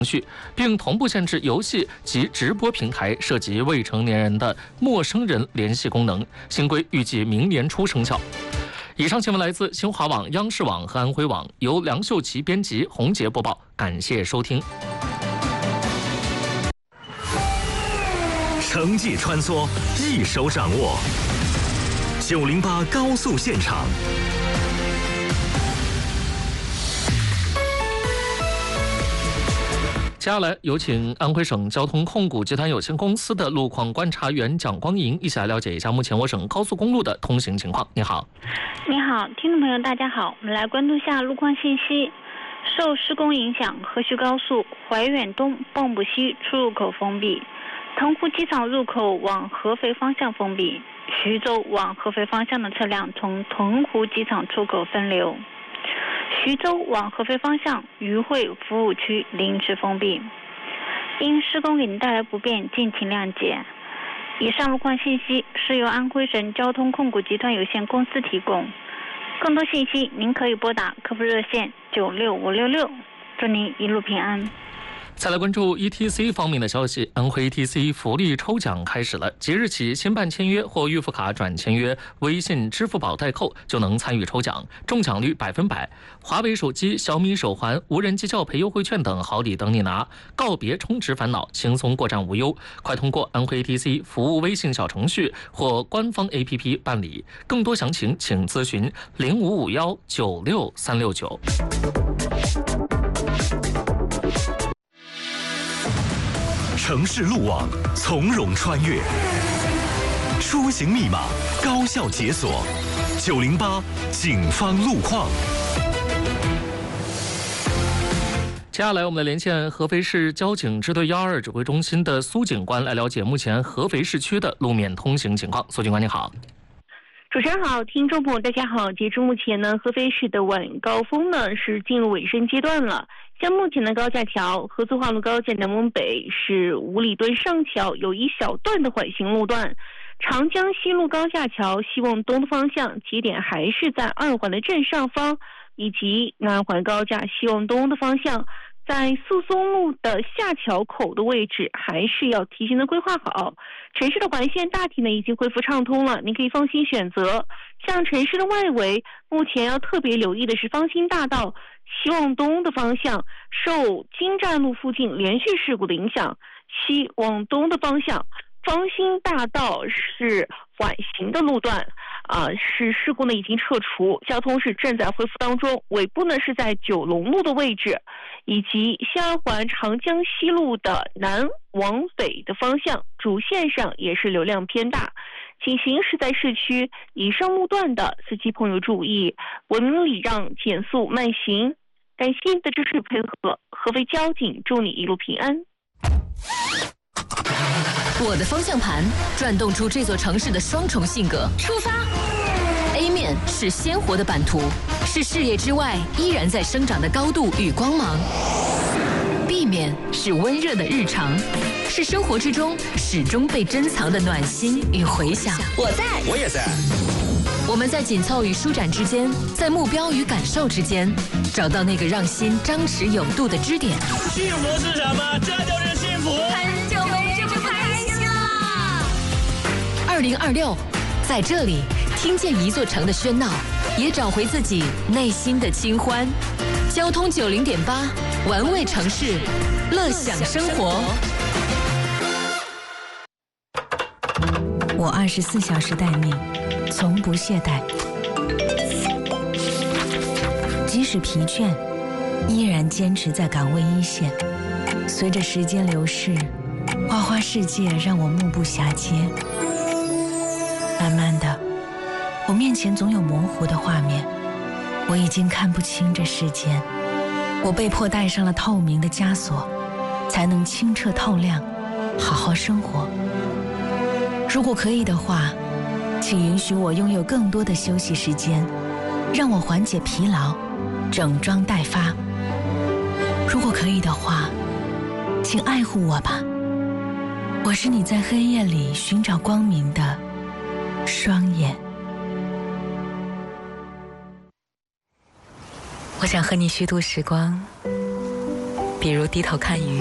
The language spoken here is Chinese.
序，并同步限制游戏及直播平台涉及未成年人的陌生人联系功能。新规预计明年初生效。以上新闻来自新华网、央视网和安徽网，由梁秀琪编辑，洪杰播报。感谢收听。 城际穿梭，一手掌握。908高速现场。 接下来有请安徽省交通控股集团有限公司的路况观察员蒋光莹一起来了解一下目前我省高速公路的通行情况。你好。 你好，听众朋友大家好，我们来关注下路况信息。受施工影响，河徐高速怀远东蚌埠西出入口封闭，腾湖机场入口往合肥方向封闭，徐州往合肥方向的车辆从腾湖机场出口分流，徐州往合肥方向渝汇服务区临时封闭。因施工给您带来不便，敬请谅解。以上路况信息是由安徽省交通控股集团有限公司提供，更多信息您可以拨打客服热线96566。祝您一路平安。 再来关注 ETC 方面的消息，安徽 ETC 福利抽奖开始了，即日起新办签约或预付卡转签约，微信、支付宝代扣就能参与抽奖，中奖率100%。华为手机、小米手环、无人机教培优惠券等好礼等你拿，告别充值烦恼，轻松过站无忧。快通过安徽 ETC 服务微信小程序或官方 APP 办理，更多详情请咨询0551963669。 城市路网从容穿越，出行密码高效解锁。908警方路况。 接下来我们来连线合肥市交警支队122指挥中心的苏警官，来了解目前合肥市区的路面通行情况。苏警官你好。 主持人好，听众朋友大家好。截至目前呢，合肥市的晚高峰呢是进入尾声阶段了。像目前的高架桥，合作化路高架南往北是五里墩上桥有一小段的缓行路段，长江西路高架桥西往东的方向节点还是在2环的正上方，以及南环高架西往东的方向，在诉松路的下桥口的位置还是要提前的规划好。城市的环线大体呢已经恢复畅通了，您可以放心选择。像城市的外围，目前要特别留意的是方兴大道西往东的方向，受金站路附近连续事故的影响，西往东的方向方兴大道是缓行的路段是事故呢已经撤除，交通是正在恢复当中。尾部呢是在九龙路的位置，以及下环长江西路的南往北的方向，主线上也是流量偏大，请行驶在市区以上路段的司机朋友注意，文明礼让，减速慢行。感谢您的支持配合，合肥交警祝你一路平安。 我的方向盘转动出这座城市的双重性格。出发 A 面是鲜活的版图，是视野之外依然在生长的高度与光芒。B 面是温热的日常，是生活之中始终被珍藏的暖心与回响。 我在， 我也在。 我们在紧凑与舒展之间，在目标与感受之间，找到那个让心张弛有度的支点。 幸福是什么？这就是幸福。 很久没这么开心了。2026，在这里听见一座城的喧闹，也找回自己内心的清欢。交通90.8，玩味城市，乐享生活。 我24小时待命，从不懈怠，即使疲倦，依然坚持在岗位一线。随着时间流逝，花花世界让我目不暇接。慢慢的，我面前总有模糊的画面，我已经看不清这世间。我被迫戴上了透明的枷锁，才能清澈透亮，好好生活。如果可以的话，请允许我拥有更多的休息时间，让我缓解疲劳，整装待发。如果可以的话，请爱护我吧，我是你在黑夜里寻找光明的双眼。我想和你虚度时光， 比如低头看鱼。